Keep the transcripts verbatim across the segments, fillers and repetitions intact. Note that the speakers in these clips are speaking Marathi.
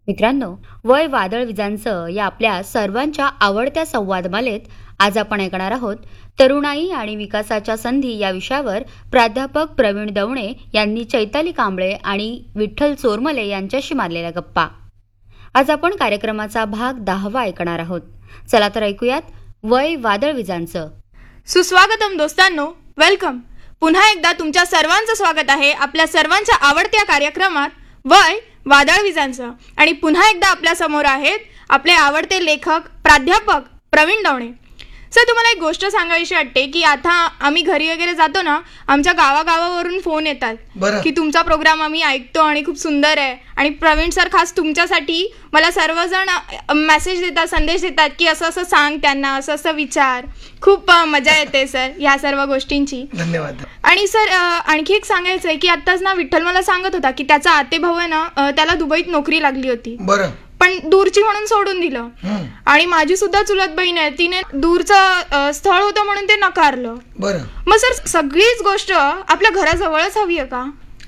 मित्रांनो, वय वादळ विजांचं या आपल्या सर्वांच्या आवडत्या संवादमालेत आज आपण ऐकणार आहोत तरुणाई आणि विकासाच्या संधी या विषयावर प्राध्यापक प्रवीण दवणे यांनी चैताली कांबळे आणि विठ्ठल चोरमले यांच्याशी मारलेल्या गप्पा. आज आपण कार्यक्रमाचा भाग दहावा ऐकणार आहोत. चला तर ऐकूयात वय वादळ विजांचं. सुस्वागतम दोस्तांनो, वेलकम. पुन्हा एकदा तुमच्या सर्वांचं स्वागत आहे आपल्या सर्वांच्या आवडत्या कार्यक्रमात वय वादळ विजांचं. आणि पुन्हा एकदा आपल्या समोर आहेत आपले आवडते लेखक प्राध्यापक प्रवीण दवणे. सर, तुम्हाला एक गोष्ट सांगायची वाटते की आता आम्ही घरी वगैरे जातो ना, आमच्या गावागावावरून फोन येतात की तुमचा प्रोग्राम आम्ही ऐकतो आणि खूप सुंदर आहे. आणि प्रवीण सर खास तुमच्यासाठी मला सर्वजण मेसेज देतात, संदेश देतात की असं असं सांग त्यांना, असं असं विचार. खूप मजा येते सर ह्या सर्व गोष्टींची. धन्यवाद. आणि सर आणखी एक सांगायचं आहे की आत्ताच ना विठ्ठल मला सांगत होता की त्याचा आते भाऊ आहे ना, त्याला दुबईत नोकरी लागली होती. बरं. पण दूरची म्हणून सोडून दिलं. आणि माझी सुद्धा चुलत बहीण आहे, तिने दूरचं स्थळ होतं म्हणून ते नकारलं. बरं. मग सर सगळीच गोष्ट आपल्या घराजवळच हवी आहे का?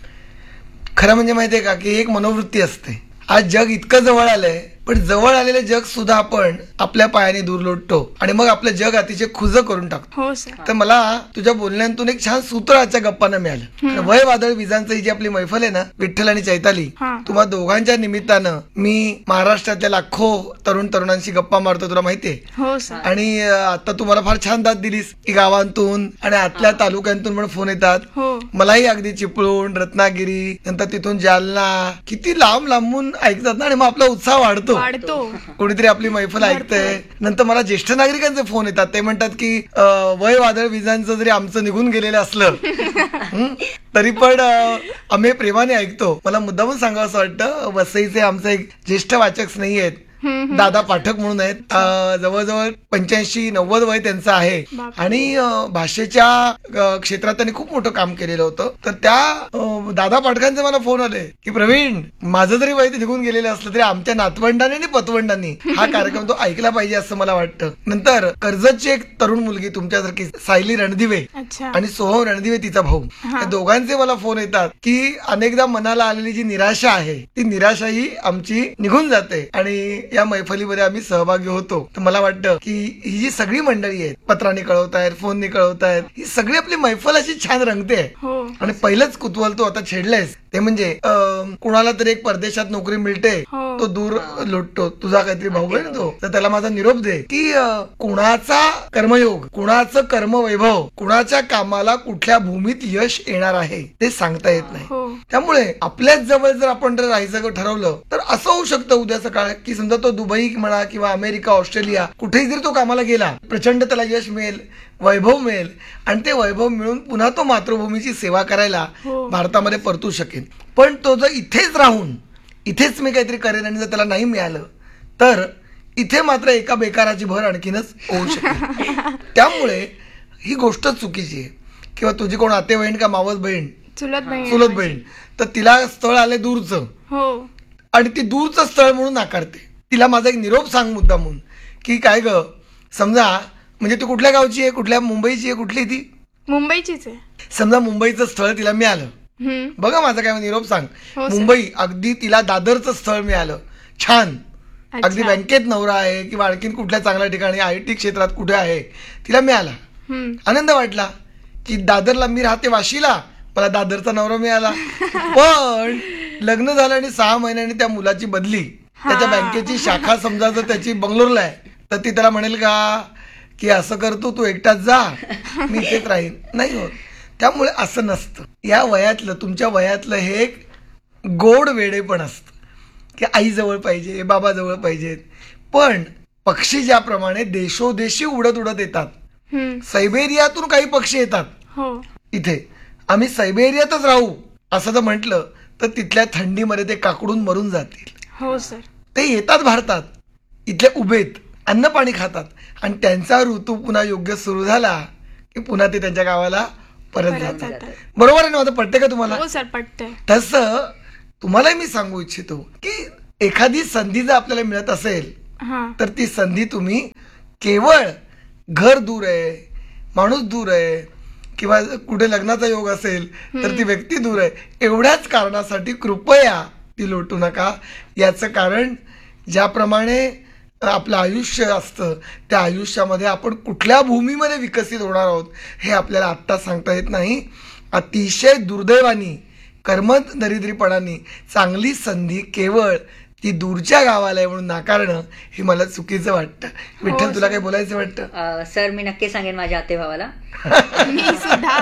खरं म्हणजे माहितीये का की एक मनोवृत्ती असते. आज जग इतकं जवळ आलंय, पण जवळ आलेले जग सुद्धा आपण आपल्या पायाने दूर लोटतो आणि मग आपलं जग अतिशय खुजं करून टाकतो. हो सर. तर मला तुझ्या बोलण्यातून एक छान सूत्र आजच्या गप्पांना मिळालं. वय वादळ विजांचं ही जी आपली मैफल आहे ना, विठ्ठल आणि चैताली, तुम्हा दोघांच्या निमित्तानं मी महाराष्ट्रातल्या लाखो तरुण तरुणांशी गप्पा मारतो, तुला माहितीये. हो सर. आणि आता तुम्हाला फार छान दाद दिलीस की गावांतून आणि आतल्या तालुक्यांतून पण फोन येतात. मलाही अगदी चिपळूण, रत्नागिरी, नंतर तिथून जालना, किती लांब लांबून ऐकतात ना, आणि मग आपला उत्साह वाढतो. कोणीतरी आपली मैफल ऐकतंय. नंतर मला ज्येष्ठ नागरिकांचे फोन येतात, ते म्हणतात की वय वादळ विजांचं जरी आमचं निघून गेलेलं असलं तरी पण आम्ही प्रेमाने ऐकतो. मला मुद्दामून सांगावं असं वाटतं, वसईचे आमचे एक ज्येष्ठ वाचक स्नेही आहेत, दादा पाठक म्हणून आहेत. जवळजवळ पंच्याऐंशी नव्वद वय त्यांचं आहे आणि भाषेच्या क्षेत्रात त्यांनी खूप मोठं काम केलेलं होतं. तर त्या दादा पाठकांचे मला फोन आले की प्रवीण, माझं जरी वय निघून गेलेलं असलं तरी आमच्या नातवंडांनी आणि पतवंडांनी हा कार्यक्रम तो ऐकला पाहिजे असं मला वाटतं. नंतर कर्जतची एक तरुण मुलगी तुमच्यासारखी सायली रणदिवे आणि सोहम रणदिवे तिचा भाऊ, या दोघांचे मला फोन येतात की अनेकदा मनाला आलेली जी निराशा आहे ती निराशा ही आमची निघून जाते आणि या मैफलीमध्ये आम्ही सहभागी होतो. तर मला वाटतं की ही जी सगळी मंडळी आहेत, पत्रांनी कळवतायत, फोननी कळवतायत, ही सगळी आपली मैफल अशी छान रंगते. आणि पहिलंच कुतूहल तू आता छेडलंयस ते म्हणजे कुणाला तरी एक परदेशात नोकरी मिळते, तो दूर लोटतो, तुझा काहीतरी भाऊ आहे ना तो, तर त्याला माझा निरोप दे की कुणाचा कर्मयोग, कुणाचं कर्मवैभव, कुणाच्या कामाला कुठल्या भूमीत यश येणार आहे ते सांगता येत नाही. त्यामुळे आपल्याच जवळ जर आपण जर राहायचं ठरवलं तर असं होऊ शकतं उद्या सकाळ की समजा तो दुबई म्हणा किंवा अमेरिका, ऑस्ट्रेलिया कुठेही जरी तो कामाला गेला, प्रचंड त्याला यश मिळेल, वैभव मिळेल आणि ते वैभव मिळून पुन्हा तो मातृभूमीची सेवा करायला भारतामध्ये परतू शकेल. पण तो जर इथेच राहून इथेच मी काहीतरी करेन आणि जर त्याला नाही मिळालं तर इथे मात्र एका बेकाराची भर आणखीनच होऊ शकेल. त्यामुळे ही गोष्ट चुकीची आहे. किंवा तुझी कोण आते बहीण का मावस बहीण, चुलत बहीण, तर तिला स्थळ आले दूरचं आणि ती दूरचं स्थळ म्हणून नाकारते. तिला माझा एक निरोप सांग मुद्दा म्हणून की काय ग, समजा म्हणजे तू कुठल्या गावची आहे, कुठल्या मुंबईची आहे, कुठली ती मुंबईचीच आहे, समजा मुंबईचं स्थळ तिला मिळालं, बघा माझा काय निरोप सांग. मुंबई अगदी तिला दादरचं स्थळ मिळालं, छान, अगदी बँकेत नवरा आहे किंवा आणखीन कुठल्या चांगल्या ठिकाणी आय टी क्षेत्रात कुठे आहे तिला मिळाला, आनंद वाटला की दादरला मी राहते वाशीला, मला दादरचा नवरा मिळाला. पण लग्न झालं आणि सहा महिन्याने त्या मुलाची बदली, त्याच्या बँकेची शाखा समजा जर त्याची बंगलोरला आहे तर ती त्याला म्हणेल का की असं करतो तू एकटाच जा, मी इथेच राहीन, नाही होत. त्यामुळे असं नसतं. या वयातलं, तुमच्या वयातलं हे एक गोड वेडेपण असतं की आई जवळ पाहिजे, बाबा जवळ पाहिजेत. पण पक्षी ज्याप्रमाणे देशोदेशी उडत उडत येतात, सायबेरियातून काही पक्षी येतात इथे, आम्ही सायबेरियातच राहू असं जर म्हटलं तर तिथल्या थंडीमध्ये ते काकडून मरून जातील. हो सर. ते येतात भारतात, इथले उभेत, अन्न पाणी खातात आणि त्यांचा ऋतू पुन्हा योग्य सुरू झाला की पुन्हा ते त्यांच्या गावाला परत जातात. बरोबर आहे ना? माझं पटतंय का तुम्हाला? हो सर, पटतंय. तसं तुम्हालाही मी सांगू इच्छितो की एखादी संधी जर आपल्याला मिळत असेल तर ती संधी तुम्ही केवळ घर दूर आहे, माणूस दूर आहे किंवा कुठे लग्नाचा योग असेल तर ती व्यक्ती दूर आहे एवढ्याच कारणासाठी कृपया ती लोटू नका. याचं कारण ज्याप्रमाणे आपलं आयुष्य असतं त्या आयुष्यामध्ये आपण कुठल्या भूमीमध्ये विकसित होणार आहोत हे आपल्याला आत्ता सांगता येत नाही. अतिशय दुर्दैवानी कर्मत दरिद्रीपणाने चांगली संधी केवळ ती दूरच्या गावाला आहे म्हणून नाकारणं हे मला चुकीचं वाटतं. विठ्ठल, तुला काही बोलायचं वाटतं? अ, सर मी नक्की सांगेन माझ्या आतेभावाला. मी सुद्धा.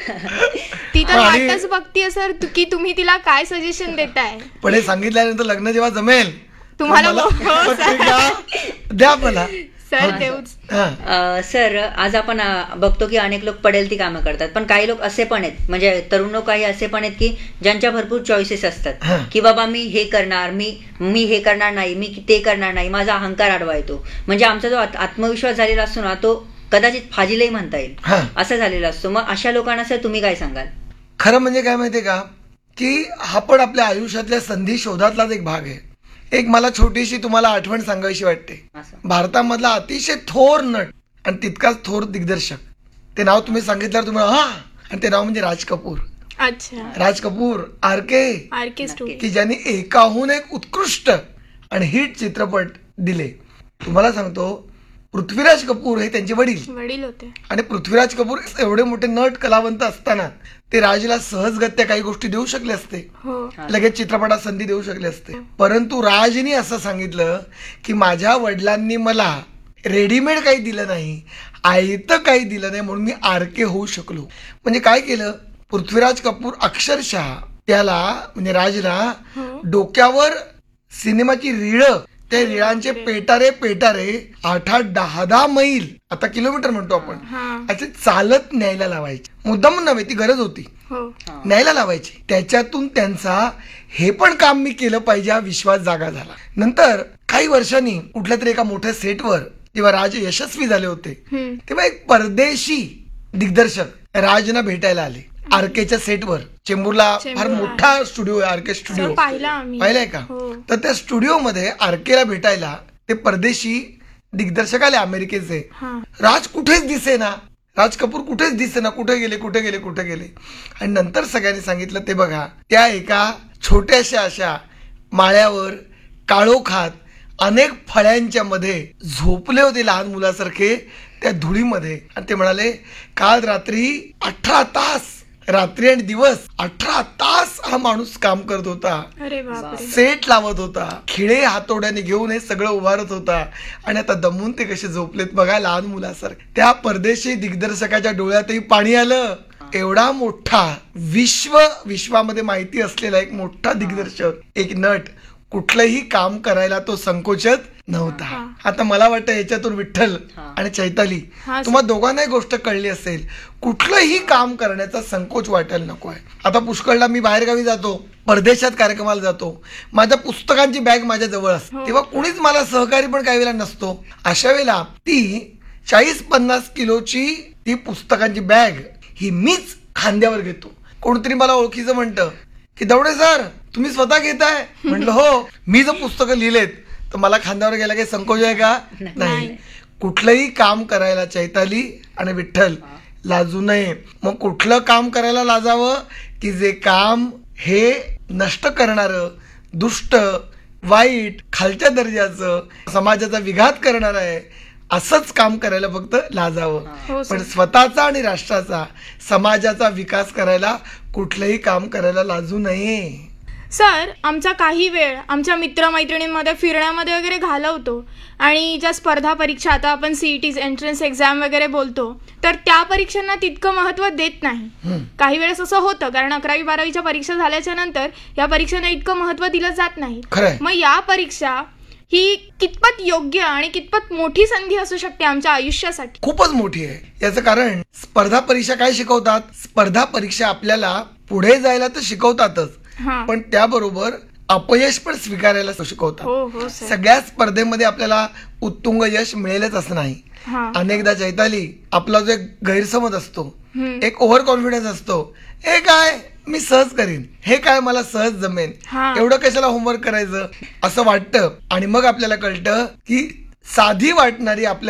ती तर आणि- वाटच बघतीये सर तु- की तुम्ही तिला काय सजेशन देताय. पण हे सांगितल्यानंतर लग्न जेव्हा जमेल तुम्हाला मला हो, सर. पत्रिका द्या मला. सर देऊच. हा. अ, सर आज आपण अ, बघतो की अनेक लोक पडेल ती कामं करतात, पण काही लोक असे पण आहेत, म्हणजे तरुण लोक काही असे पण आहेत की ज्यांच्या भरपूर चॉईसेस असतात हा. की बाबा मी हे करणार, मी मी हे करणार नाही, मी ते करणार नाही, माझा अहंकार आडवा येतो. म्हणजे आमचा जो आत- आत्मविश्वास झालेला असतो ना तो कदाचित फाजीलही म्हणता येईल हा. असं झालेला असतो. मग अशा लोकांना सर तुम्ही काय सांगाल? खरं म्हणजे काय माहितीये का की हा पण आपल्या आयुष्यातल्या संधी शोधातलाच एक भाग आहे. एक मला छोटीशी तुम्हाला आठवण सांगावीशी वाटते. असं भारतामधला अतिशय थोर नट आणि तितकाच थोर दिग्दर्शक, ते नाव तुम्ही सांगितल्यावर तुम्ही हा, आणि ते नाव म्हणजे राज कपूर. अच्छा. राज कपूर आर के आर के स्टुडिओ. की ज्यांनी एकाहून एक उत्कृष्ट आणि हिट चित्रपट दिले. तुम्हाला सांगतो पृथ्वीराज कपूर हे त्यांचे वडील, वडील होते. आणि पृथ्वीराज कपूर एवढे मोठे नट कलावंत असताना ते राजला सहजगत्या काही गोष्टी देऊ शकले असते, हो. लगेच चित्रपटात संधी देऊ शकले असते. परंतु राजनी असं सांगितलं की माझ्या वडिलांनी मला रेडीमेड काही दिलं नाही, आयतं काही दिलं नाही, म्हणून मी आरके होऊ शकलो. म्हणजे काय केलं पृथ्वीराज कपूर, अक्षरशः त्याला म्हणजे राजला हो. डोक्यावर सिनेमाची रिळं, त्या रिळांचे पेटारे पेटारे आठ आठ दहा दहा मैल, आता किलोमीटर म्हणतो आपण, हा. असे चालत न्यायला लावायचे. मुद्दाम नव्हे, ती गरज होती, हो. न्यायला लावायची. त्याच्यातून त्यांचा हे पण काम मी केलं पाहिजे हा विश्वास जागा झाला. नंतर काही वर्षांनी कुठल्या तरी एका मोठ्या सेटवर तेव्हा राज यशस्वी झाले होते, हम्म. तेव्हा एक परदेशी दिग्दर्शक राजना भेटायला आले आरकेच्या सेटवर. चेंबूरला फार चेंबूरला. मोठा स्टुडिओ आहे आरके स्टुडिओ, सर पाहिला आम्ही. पाहिलंय का? हो. तर त्या स्टुडिओमध्ये आरकेला भेटायला ते परदेशी दिग्दर्शक आले अमेरिकेचे. हा. राज कुठेच दिसे ना, राज कपूर कुठेच दिसे ना, कुठे गेले कुठे गेले कुठे गेले. आणि नंतर सगळ्यांनी सांगितलं ते बघा त्या एका छोट्याशा अशा माळ्यावर काळोखात अनेक फळ्यांच्या मध्ये झोपले होते लहान मुलासारखे त्या धुळीमध्ये. आणि ते म्हणाले काल रात्री अठरा तास, रात्री आणि दिवस अठरा तास हा माणूस काम करत होता, अरे बापरे. सेट लावत होता, खिळे हातोड्याने घेऊन हे सगळं उभारत होता, आणि आता दमून ते कसे झोपलेत बघा लहान मुलासारखे. त्या परदेशी दिग्दर्शकाच्या डोळ्यातही पाणी आलं. एवढा मोठा विश्व विश्वामध्ये माहिती असलेला एक मोठा दिग्दर्शक, एक नट, कुठलंही काम करायला तो संकोचत नव्हता. आता मला वाटतं याच्यातून विठ्ठल आणि चैताली हा, तुम्हा दोघांनाही गोष्ट कळली असेल, कुठलंही काम करण्याचा संकोच वाटायला नको आहे. आता पुष्कळला मी बाहेरगावी जातो, परदेशात कार्यक्रमाला जातो, माझ्या पुस्तकांची बॅग माझ्या जवळ असते, तेव्हा कुणीच मला सहकारी पण काही वेळेला नसतो. अशा वेळेला ती चाळीस पन्नास किलोची ती पुस्तकांची बॅग ही मीच खांद्यावर घेतो. कोणतरी मला ओळखीचं म्हणतं की दवडे सर तुम्ही स्वतः घेताय? म्हटलं हो, मी जर पुस्तकं लिहिलेत तर मला खांद्यावर गेला काही संकोच आहे का? नाही. कुठलंही काम करायला चैताली आणि विठ्ठल लाजू नये. मग कुठलं काम करायला लाजावं की जे काम हे नष्ट करणारं, दुष्ट, वाईट, खालच्या दर्जाचं, समाजाचा विघात करणार आहे असंच काम करायला फक्त लाजावं. हो पण सर. स्वतःचा आणि राष्ट्राचा, समाजाचा विकास करायला कुठलंही काम करायला लाजू नये. सर आमचा काही वेळ आमच्या मित्रमैत्रिणींमध्ये फिरण्यामध्ये वगैरे घालवतो, आणि ज्या स्पर्धा परीक्षा आता आपण सीईटी एंट्रन्स एक्झाम वगैरे बोलतो तर त्या परीक्षांना तितकं महत्व देत नाही. काही वेळेस असं होतं कारण अकरावी बारावीच्या परीक्षा झाल्याच्या नंतर या परीक्षांना इतकं महत्व दिलं जात नाही. खरंय. मग या परीक्षा ही कितपत योग्य आणि कितपत मोठी संधी असू शकते आमच्या आयुष्यासाठी? खूपच मोठी आहे. याचं कारण स्पर्धा परीक्षा काय शिकवतात? स्पर्धा परीक्षा आपल्याला पुढे जायला तर शिकवतातच, हा. पण त्याबरोबर अपयश पण स्वीकारायला शिकवतात. हो हो सर. सगळ्या स्पर्धेमध्ये आपल्याला उत्तुंग यश मिळेलच असं नाही. हा. अनेकदा चैताली आपला जो एक गैरसमज असतो, हम्म. एक ओव्हर कॉन्फिडन्स असतो, हे काय मी सहज करीन, हे काय मला सहज जमेन, हा. एवढं कशाला होमवर्क करायचं असं वाटतं. आणि मग आपल्याला कळतं की साधी वाटणारी आपल्या